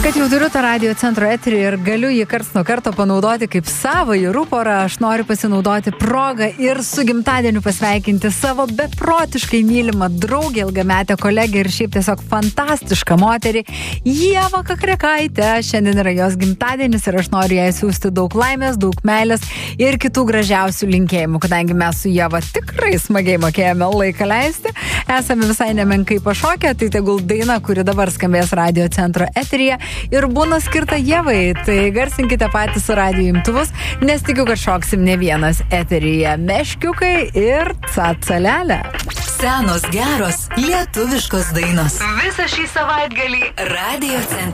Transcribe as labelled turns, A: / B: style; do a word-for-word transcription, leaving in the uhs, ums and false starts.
A: Kad jau turiu tą radio centro eterį ir galiu jį karts nuo karto panaudoti kaip savąjį ruporą, aš noriu pasinaudoti progą ir su gimtadieniu pasveikinti savo beprotiškai mylimą draugę, ilgametę kolegę ir šiaip tiesiog fantastišką moterį, Ievą Kakrekaitę. Šiandien yra jos gimtadienis ir aš noriu jai siūsti daug laimės, daug meilės ir kitų gražiausių linkėjimų, kadangi mes su Ieva tikrai smagiai mokėjome laiką leisti, esame visai nemenkai pašokę, tai tegul daina, kuri dabar skambės radio centro eteryje, ir būna skirta Ievai, tai garsinkite patys su radijo imtuvus, nes tikiu, kad šoksim ne vienas eteryje. Meškiukai ir cacalelė.
B: Senos geros lietuviškos dainos. Visą šį savaitgalį radio centre.